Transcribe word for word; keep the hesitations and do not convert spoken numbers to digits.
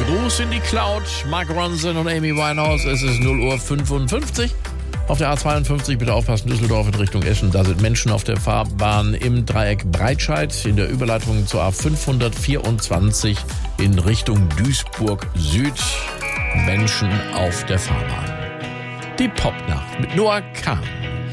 Gruß in die Cloud. Mark Ronson und Amy Winehouse. Es ist null Uhr fünfundfünfzig. Auf der A zweiundfünfzig, bitte aufpassen, Düsseldorf in Richtung Eschen. Da sind Menschen auf der Fahrbahn im Dreieck Breitscheid. In der Überleitung zur A fünfhundertvierundzwanzig in Richtung Duisburg Süd. Menschen auf der Fahrbahn. Die Popnacht mit Noah Kahn.